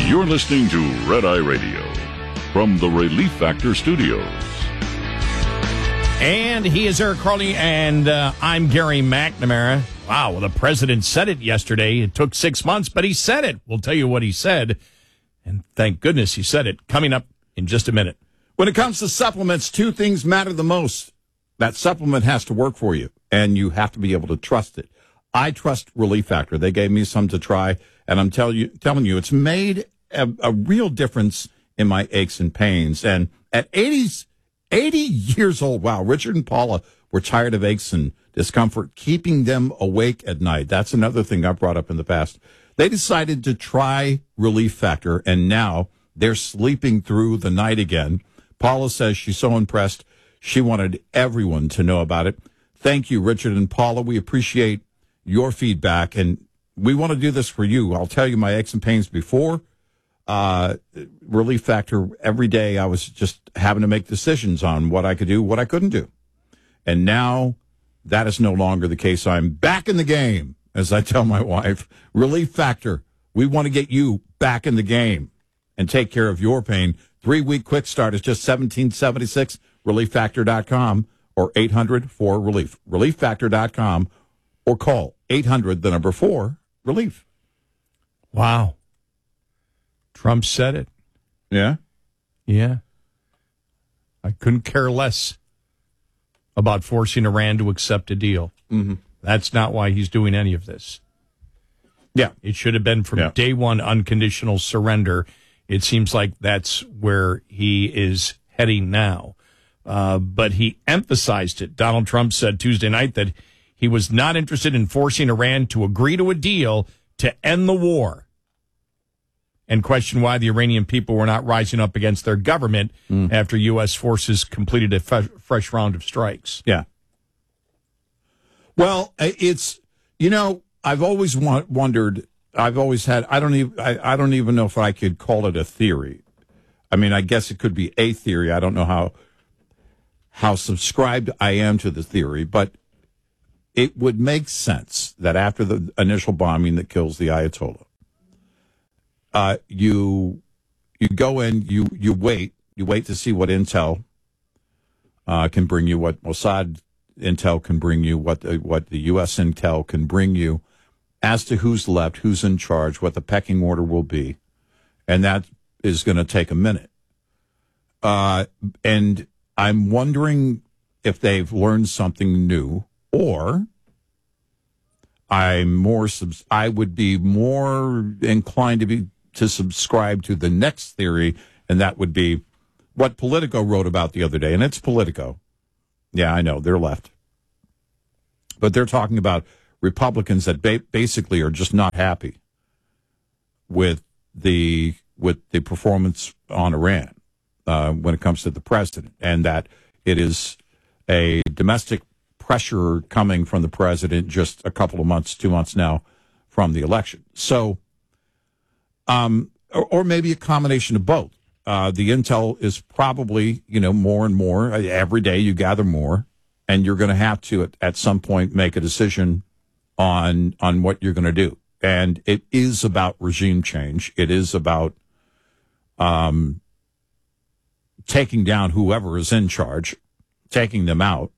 You're listening to Red Eye Radio from the Relief Factor Studios. And he is Eric Carley, and I'm Gary McNamara. Wow, well, the president said it yesterday. It took 6 months, but he said it. We'll tell you what he said, and thank goodness he said it. Coming up in just a minute. When it comes to supplements, two things matter the most. That supplement has to work for you, and you have to be able to trust it. I trust Relief Factor. They gave me some to try, and I'm telling you, it's made a real difference in my aches and pains. And at 80 years old, wow, Richard and Paula were tired of aches and discomfort, keeping them awake at night. That's another thing I've brought up in the past. They decided to try Relief Factor, and now they're sleeping through the night again. Paula says she's so impressed. She wanted everyone to know about it. Thank you, Richard and Paula. We appreciate your feedback, and we want to do this for you. I'll tell you my aches and pains before Relief Factor. Every day I was just having to make decisions on what I could do, what I couldn't do. And now that is no longer the case. I'm back in the game, as I tell my wife. Relief Factor, we want to get you back in the game and take care of your pain. 3-week quick start is just $17.76. ReliefFactor.com or 800-4-RELIEF. ReliefFactor.com or call 800-4-RELIEF. Wow. Trump said it. Yeah? Yeah. I couldn't care less about forcing Iran to accept a deal. Mm-hmm. That's not why he's doing any of this. Yeah. It should have been from day one unconditional surrender. It seems like that's where he is heading now. But he emphasized it. Donald Trump said Tuesday night that he was not interested in forcing Iran to agree to a deal to end the war, and questioned why the Iranian people were not rising up against their government after U.S. forces completed a fresh round of strikes. Yeah. Well, it's, I've always wondered, I've always had, I don't even know if I could call it a theory. I mean, I guess it could be a theory. I don't know how subscribed I am to the theory, but it would make sense that after the initial bombing that kills the Ayatollah, you go in, you wait to see what intel can bring you, what Mossad intel can bring you, what the U.S. intel can bring you, as to who's left, who's in charge, what the pecking order will be, and that is going to take a minute. And I'm wondering if they've learned something new, or I would be more inclined to subscribe to the next theory, and that would be what Politico wrote about the other day. And it's Politico. Yeah, I know, they're left. But they're talking about Republicans that basically are just not happy with the performance on Iran when it comes to the president, and that it is a domestic pressure coming from the president just a couple of months, 2 months now from the election. So, or maybe a combination of both. The intel is probably, more and more. Every day you gather more, and you're going to have to, at some point, make a decision on what you're going to do. And it is about regime change. It is about taking down whoever is in charge, taking them out.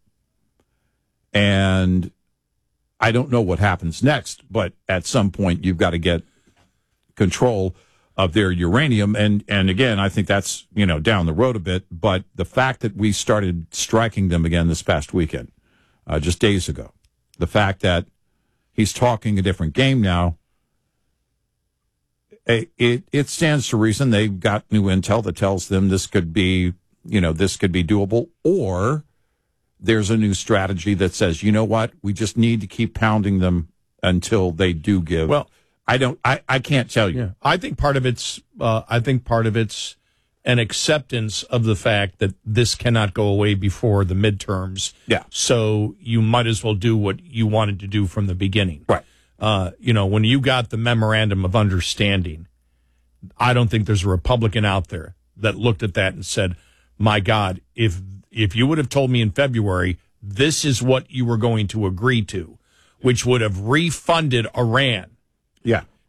And I don't know what happens next, but at some point you've got to get control of their uranium. And again, I think that's, down the road a bit. But the fact that we started striking them again this past weekend, just days ago, the fact that he's talking a different game now, it stands to reason they've got new intel that tells them this could be doable, or there's a new strategy that says, you know what, we just need to keep pounding them until they do give. Well, I can't tell you. Yeah. I think part of it's an acceptance of the fact that this cannot go away before the midterms. Yeah. So you might as well do what you wanted to do from the beginning. Right. When you got the memorandum of understanding, I don't think there's a Republican out there that looked at that and said, my God, if you would have told me in February, this is what you were going to agree to, which would have refunded Iran. Yeah.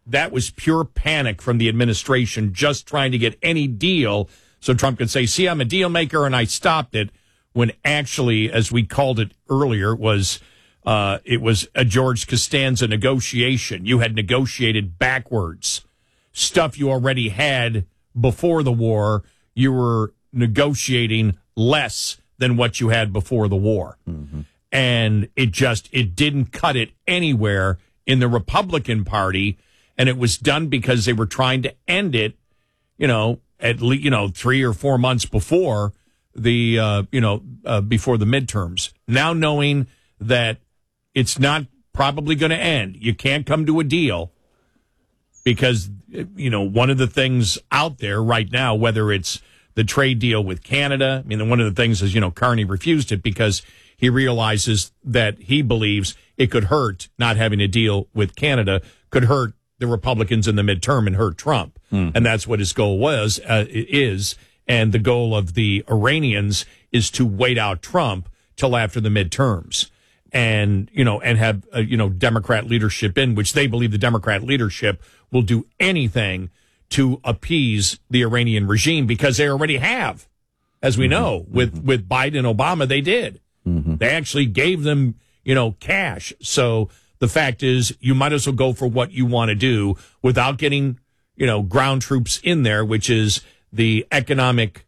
that was pure panic from the administration, just trying to get any deal so Trump could say, see, I'm a deal maker and I stopped it, when actually, as we called it earlier, it was a George Costanza negotiation. You had negotiated backwards. Stuff you already had before the war, you were negotiating less than what you had before the war. Mm-hmm. And it didn't cut it anywhere in the Republican Party. And it was done because they were trying to end it, at least, 3 or 4 months before before the midterms. Now knowing that it's not probably going to end, you can't come to a deal because, one of the things out there right now, whether it's the trade deal with Canada, one of the things is, Carney refused it because he realizes that he believes it could hurt, not having a deal with Canada could hurt the Republicans in the midterm and hurt Trump. And that's what his goal is. And the goal of the Iranians is to wait out Trump till after the midterms and have, Democrat leadership in, which they believe the Democrat leadership will do anything to appease the Iranian regime because they already have, as we know, with Biden and Obama, they did. Mm-hmm. They actually gave them, cash. So the fact is you might as well go for what you want to do without getting, ground troops in there, which is the economic,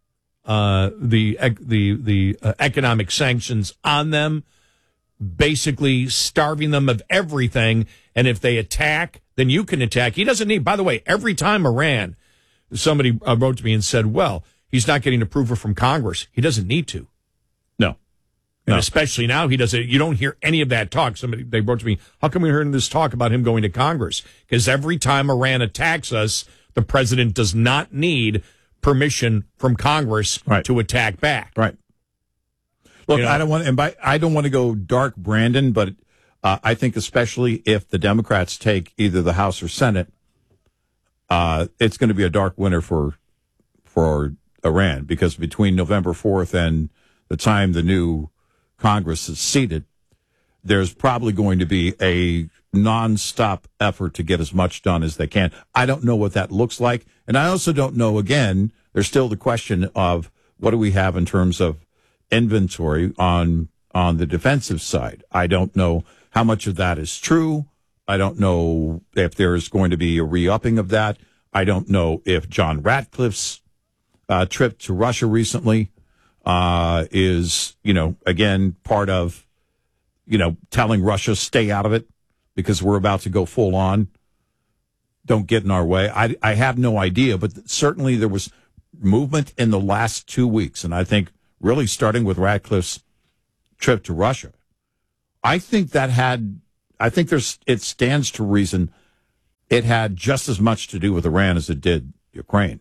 economic sanctions on them, basically starving them of everything. And if they attack, then you can attack. He doesn't need, by the way, every time Iran, somebody wrote to me and said, well, he's not getting approval from Congress. He doesn't need to. No. And especially now, he doesn't. You don't hear any of that talk. They wrote to me, how come we heard this talk about him going to Congress? Because every time Iran attacks us, the president does not need permission from Congress to attack back. Right. Look, I don't want to go dark, Brandon, but I think especially if the Democrats take either the House or Senate, it's going to be a dark winter for Iran because between November 4th and the time the new Congress is seated, there's probably going to be a nonstop effort to get as much done as they can. I don't know what that looks like. And I also don't know, again, there's still the question of what do we have in terms of inventory on the defensive side. I don't know how much of that is true. I don't know if there's going to be a re-upping of that. I don't know if John Ratcliffe's trip to Russia recently is, again, part of, telling Russia stay out of it because we're about to go full on. Don't get in our way. I have no idea, but certainly there was movement in the last 2 weeks. And I think really starting with Ratcliffe's trip to Russia, I think it stands to reason it had just as much to do with Iran as it did Ukraine.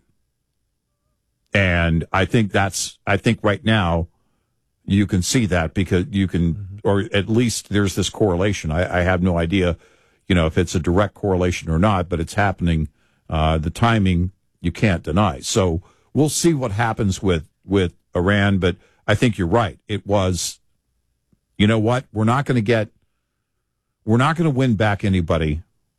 And I think right now you can see that because you can, or at least there's this correlation. I have no idea, if it's a direct correlation or not, but it's happening. The timing you can't deny. So we'll see what happens with Iran. But I think you're right. It was, you know what? We're not going to win back anybody.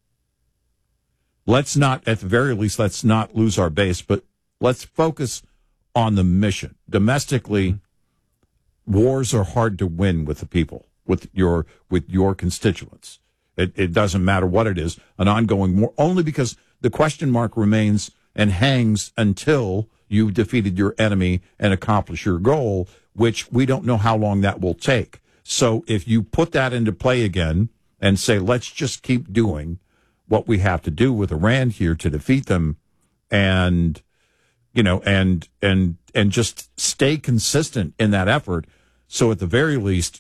Let's not, at the very least, let's not lose our base, but let's focus on the mission. Domestically, wars are hard to win with the people, with your constituents. It doesn't matter what it is, an ongoing war, only because the question mark remains and hangs until you've defeated your enemy and accomplish your goal, which we don't know how long that will take. So if you put that into play again and say, let's just keep doing what we have to do with Iran here to defeat them and, and just stay consistent in that effort. So at the very least,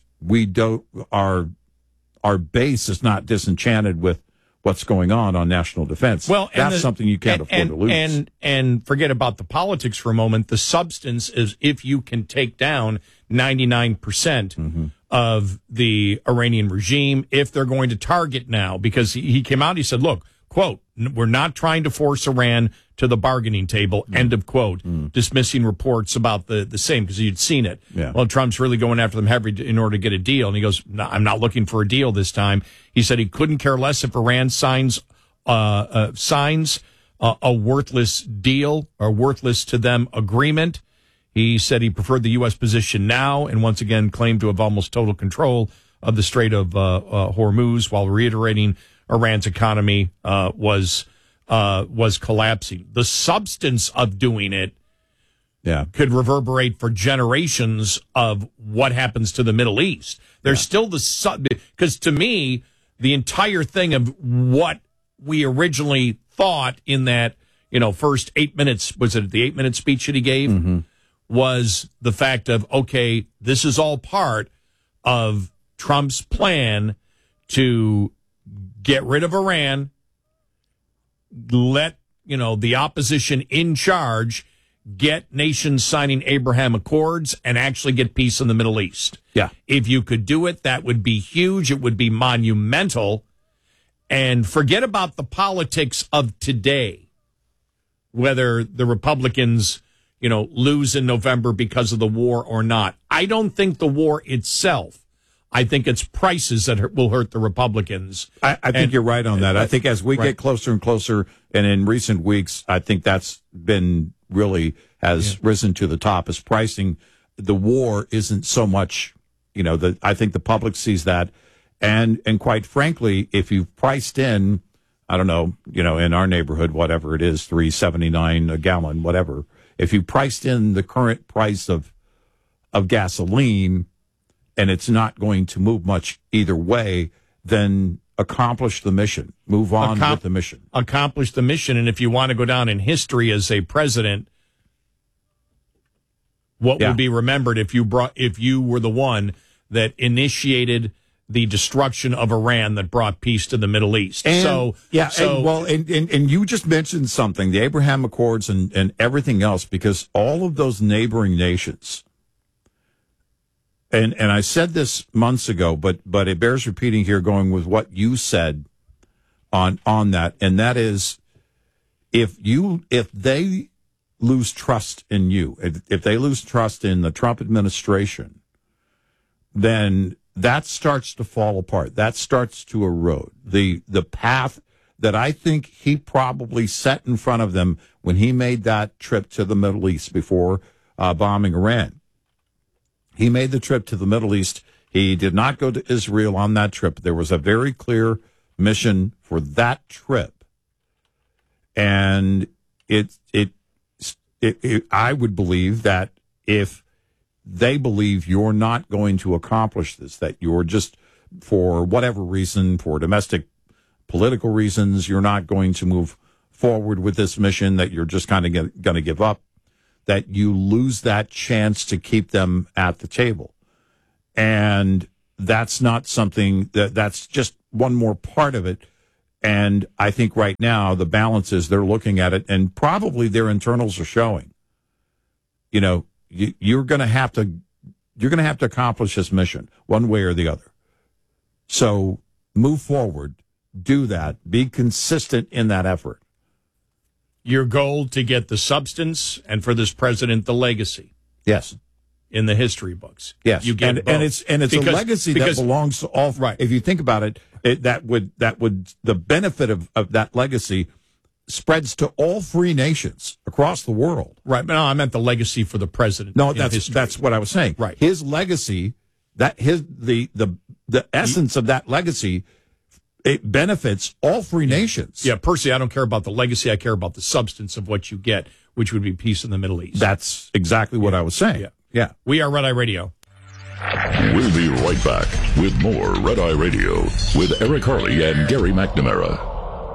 our base is not disenchanted with what's going on national defense. Well, that's something you can't afford to lose. And forget about the politics for a moment. The substance is if you can take down 99% of the Iranian regime, if they're going to target now, because he came out, he said, look, quote, we're not trying to force Iran to the bargaining table, end of quote, dismissing reports about the same, because you'd seen it. Yeah. Well, Trump's really going after them heavy in order to get a deal. And he goes, no, I'm not looking for a deal this time. He said he couldn't care less if Iran signs signs a worthless deal or worthless to them agreement. He said he preferred the U.S. position now, and once again claimed to have almost total control of the Strait of Hormuz, while reiterating Iran's economy was collapsing. The substance of doing it could reverberate for generations of what happens to the Middle East. There's still because to me, the entire thing of what we originally thought in that, first 8 minutes, was it the 8-minute speech that he gave? Mm-hmm. Was the fact of, okay, this is all part of Trump's plan to get rid of Iran, let, the opposition in charge, get nations signing Abraham Accords, and actually get peace in the Middle East. Yeah. If you could do it, that would be huge. It would be monumental. And forget about the politics of today, whether the Republicans, lose in November because of the war or not. I don't think the war itself. I think it's prices that will hurt the Republicans. I think you're right on that. I think as we get closer and closer, and in recent weeks, I think that's been really has risen to the top as pricing. The war isn't so much, I think the public sees that. And quite frankly, if you've priced in, I don't know, in our neighborhood, whatever it is, $3.79 a gallon, whatever. If you priced in the current price of gasoline, and it's not going to move much either way, then accomplish the mission. Move on with the mission. Accomplish the mission. And if you want to go down in history as a president, what would be remembered if you were the one that initiated the destruction of Iran that brought peace to the Middle East? And you just mentioned something, the Abraham Accords and everything else, because all of those neighboring nations, and I said this months ago, but it bears repeating here, going with what you said on that, and that is, if they lose trust in you, if they lose trust in the Trump administration, then that starts to fall apart. That starts to erode. The path that I think he probably set in front of them when he made that trip to the Middle East before bombing Iran. He made the trip to the Middle East. He did not go to Israel on that trip. There was a very clear mission for that trip. And I would believe that if they believe you're not going to accomplish this, that you're just, for whatever reason, for domestic political reasons, you're not going to move forward with this mission, that you're just kind of going to give up, that you lose that chance to keep them at the table. And that's not something that's just one more part of it. And I think right now the balance is they're looking at it, and probably their internals are showing, you're going to have to accomplish this mission one way or the other. So move forward, do that, be consistent in that effort. Your goal to get the substance, and for this president, the legacy. Yes. In the history books. Yes. You get and it's a legacy that belongs to all. Right. If you think about it, the benefit of that legacy spreads to all free nations across the world. Right. But no, I meant the legacy for the president. No, that's what I was saying. Right. His legacy, the essence of that legacy, it benefits all free nations. Yeah, personally, I don't care about the legacy. I care about the substance of what you get, which would be peace in the Middle East. That's exactly what I was saying. Yeah. We are Red Eye Radio. We'll be right back with more Red Eye Radio with Eric Harley and Gary McNamara.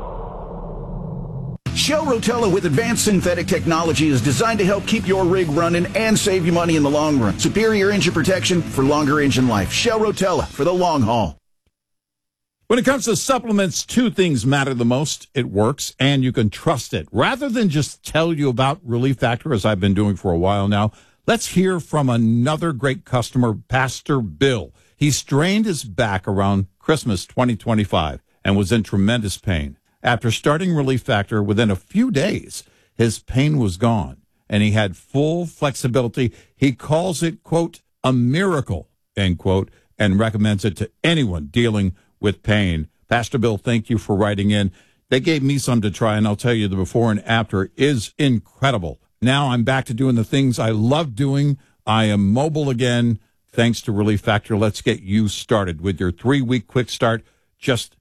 Shell Rotella with advanced synthetic technology is designed to help keep your rig running and save you money in the long run. Superior engine protection for longer engine life. Shell Rotella for the long haul. When it comes to supplements, two things matter the most. It works, and you can trust it. Rather than just tell you about Relief Factor, as I've been doing for a while now, let's hear from another great customer, Pastor Bill. He strained his back around Christmas 2025 and was in tremendous pain. After starting Relief Factor, within a few days, his pain was gone, and he had full flexibility. He calls it, quote, a miracle, end quote, and recommends it to anyone dealing with pain. Pastor Bill, thank you for writing in. They gave me some to try, and I'll tell you the before and after is incredible. Now I'm back to doing the things I love doing. I am mobile again, thanks to Relief Factor. Let's get you started with your 3-week quick start, just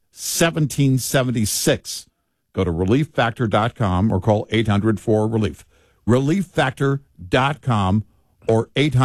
$17.76. Go to relieffactor.com or call 800-4RELIEF. Relieffactor.com or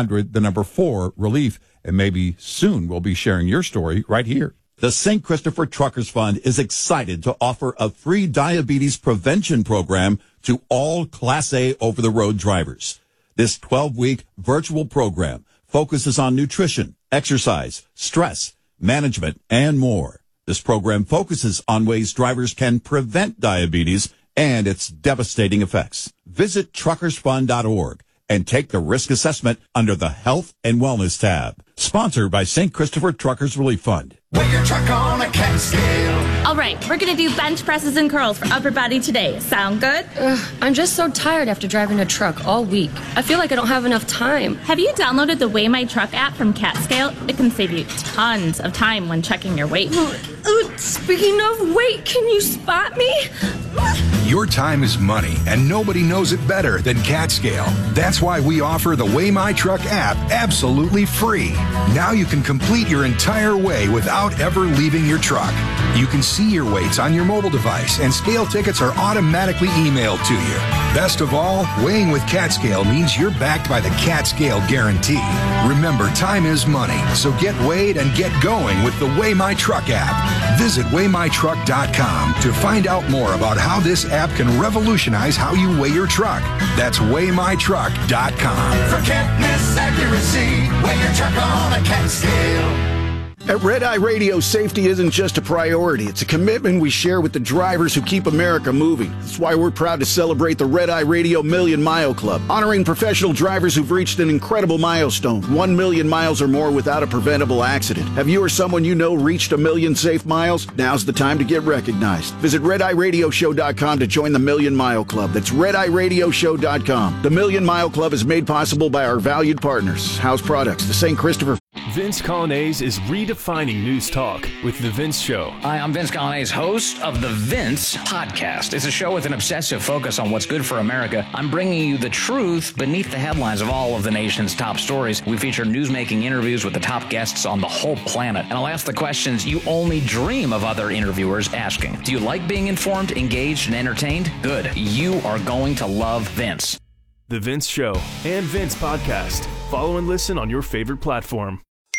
800-4RELIEF. And maybe soon we'll be sharing your story right here. The St. Christopher Truckers Fund is excited to offer a free diabetes prevention program to all Class A over-the-road drivers. This 12-week virtual program focuses on nutrition, exercise, stress, management, and more. This program focuses on ways drivers can prevent diabetes and its devastating effects. Visit truckersfund.org and take the risk assessment under the Health and Wellness tab. Sponsored by St. Christopher Truckers Relief Fund. Weigh your truck on a cat scale. All right, we're going to do bench presses and curls for upper body today. Sound good? I'm just so tired after driving a truck all week. I feel like I don't have enough time. Have you downloaded the Weigh My Truck app from CatScale? It can save you tons of time when checking your weight. Speaking of weight, can you spot me? Your time is money, and nobody knows it better than CatScale. That's why we offer the Weigh My Truck app absolutely free. Now you can complete your entire weigh without ever leaving your truck. You can see your weights on your mobile device, and scale tickets are automatically emailed to you. Best of all, weighing with CatScale means you're backed by the CatScale guarantee. Remember, time is money, so get weighed and get going with the Weigh My Truck app. Visit weighmytruck.com to find out more about how this app can revolutionize how you weigh your truck. That's weighmytruck.com. Forget misaccuracy. Weigh your truck on a CatScale. At Red Eye Radio, safety isn't just a priority. It's a commitment we share with the drivers who keep America moving. That's why we're proud to celebrate the Red Eye Radio Million Mile Club, honoring professional drivers who've reached an incredible milestone, 1 million miles or more without a preventable accident. Have you or someone you know reached 1 million safe miles? Now's the time to get recognized. Visit RedEyeRadioShow.com to join the Million Mile Club. That's RedEyeRadioShow.com. The Million Mile Club is made possible by our valued partners, House Products, the St. Christopher. Vince Colonnese is redefining news talk with The Vince Show. Hi, I'm Vince Colonnese, host of The Vince Podcast. It's a show with an obsessive focus on what's good for America. I'm bringing you the truth beneath the headlines of all of the nation's top stories. We feature newsmaking interviews with the top guests on the whole planet. And I'll ask the questions you only dream of other interviewers asking. Do you like being informed, engaged, and entertained? Good. You are going to love Vince. The Vince Show and Vince Podcast. Follow and listen on your favorite platform.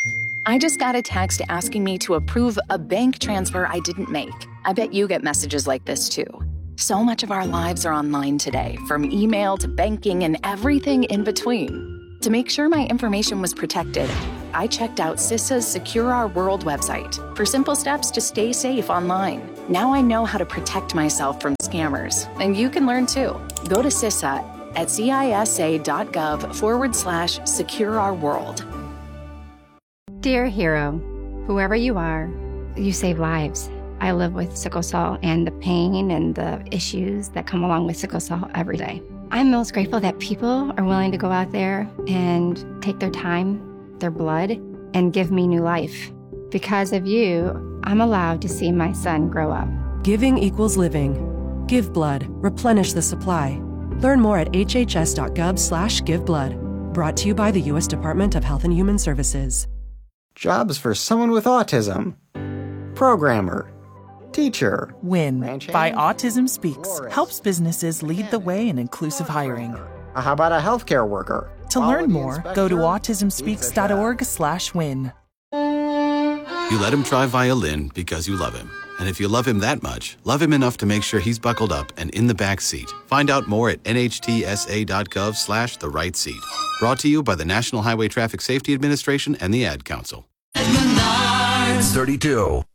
I just got a text asking me to approve a bank transfer I didn't make. I bet you get messages like this too. So much of our lives are online today, from email to banking and everything in between. To make sure my information was protected, I checked out CISA's Secure Our World website for simple steps to stay safe online. Now I know how to protect myself from scammers, and you can learn too. Go to CISA at CISA.gov/Secure Our World. Dear hero, whoever you are, you save lives. I live with sickle cell and the pain and the issues that come along with sickle cell every day. I'm most grateful that people are willing to go out there and take their time, their blood, and give me new life. Because of you, I'm allowed to see my son grow up. Giving equals living. Give blood. Replenish the supply. Learn more at hhs.gov/giveblood. Brought to you by the U.S. Department of Health and Human Services. Jobs for someone with autism. Programmer. Teacher. WIN by Autism Speaks helps businesses lead the way in inclusive hiring. How about a healthcare worker? To learn more, go to autismspeaks.org/win. You let him try violin because you love him. And if you love him that much, love him enough to make sure he's buckled up and in the back seat. Find out more at nhtsa.gov/the-right-seat. Brought to you by the National Highway Traffic Safety Administration and the Ad Council. 32.